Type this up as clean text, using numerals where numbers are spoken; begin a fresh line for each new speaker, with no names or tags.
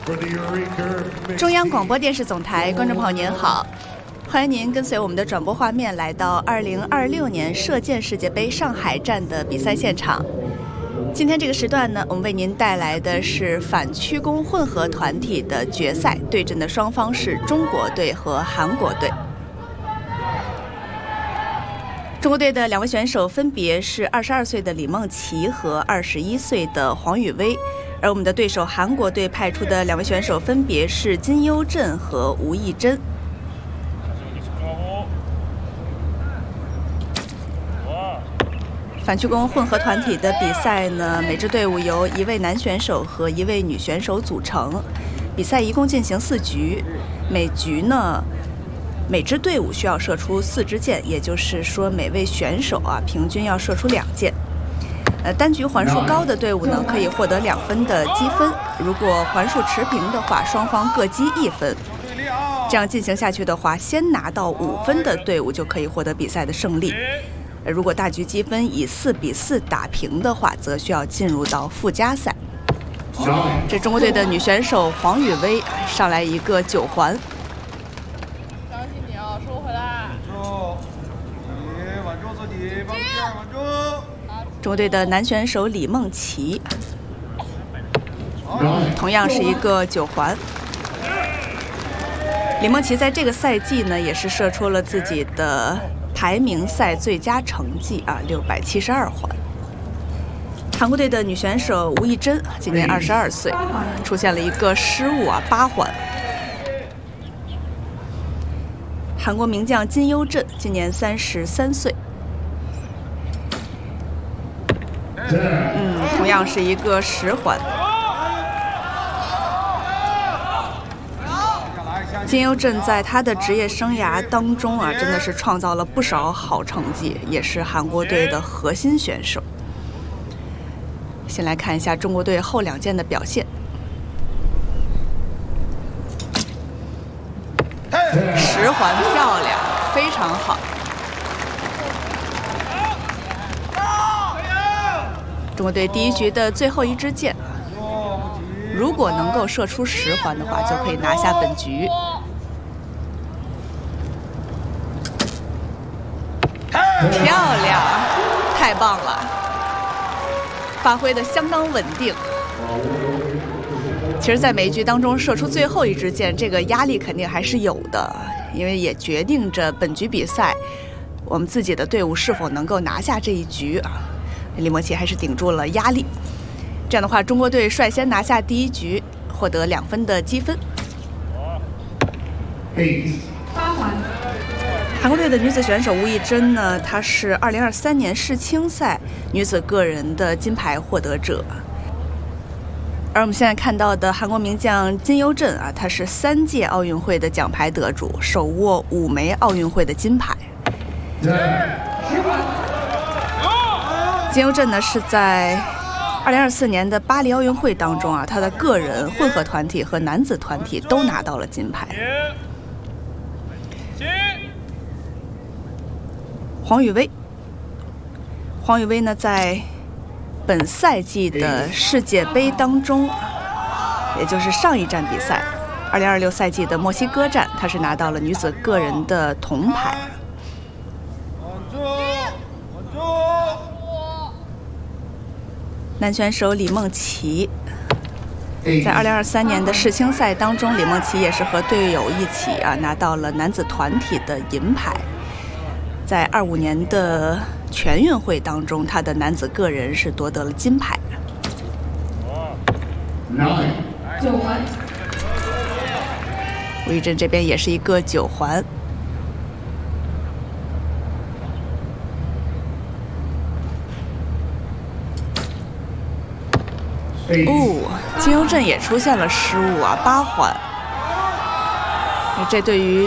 中央广播电视总台观众朋友您好，欢迎您跟随我们的转播画面来到2026年射箭世界杯上海站的比赛现场。今天这个时段呢，我们为您带来的是反曲弓混合团体的决赛，对阵的双方是中国队和韩国队。中国队的两位选手分别是22岁的李梦琪和21岁的黄宇威，而我们的对手韩国队派出的两位选手分别是金优镇和吴艺珍。反曲弓混合团体的比赛呢，每支队伍由1位男选手和1位女选手组成。比赛一共进行4局，每局呢，每支队伍需要射出4支箭，也就是说每位选手平均要射出2箭。单局环数高的队伍呢，可以获得2分的积分；如果环数持平的话，双方各积1分。这样进行下去的话，先拿到5分的队伍就可以获得比赛的胜利。如果大局积分以4比4打平的话，则需要进入到附加赛。这中国队的女选手黄宇威上来一个9环。
相信你啊，收回来。稳住自己，稳住。
中国队的男选手李梦琪，同样是一个9环。李梦琪在这个赛季呢，也是射出了自己的排名赛最佳成绩672环。韩国队的女选手吴艺珍今年22岁，出现了一个失误8环。韩国名将金优镇今年33岁，同样是一个10环。金优镇在他的职业生涯当中真的是创造了不少好成绩，也是韩国队的核心选手。先来看一下中国队后2箭的表现。10环漂亮，非常好。中国队第1局的最后1支箭，如果能够射出10环的话，就可以拿下本局。漂亮，太棒了，发挥的相当稳定。其实在每一局当中射出最后1支箭，这个压力肯定还是有的，因为也决定着本局比赛我们自己的队伍是否能够拿下这一局。李梦琪还是顶住了压力，这样的话中国队率先拿下第1局，获得2分的积分。韩国队的女子选手吴艺珍呢，她是2023年世青赛女子个人的金牌获得者。而我们现在看到的韩国名将金优镇她是3届奥运会的奖牌得主，手握5枚奥运会的金牌。金优镇呢是在2024年的巴黎奥运会当中她的个人混合团体和男子团体都拿到了金牌。黄宇威呢，在本赛季的世界杯当中，也就是上一站比赛2026赛季的墨西哥站，他是拿到了女子个人的铜牌。男选手李梦琪在2023年的世青赛当中，李梦琪也是和队友一起拿到了男子团体的银牌。在25年的全运会当中，他的男子个人是夺得了金牌。9环。吴艺珍这边也是一个9环。金优镇也出现了失误8环。这对于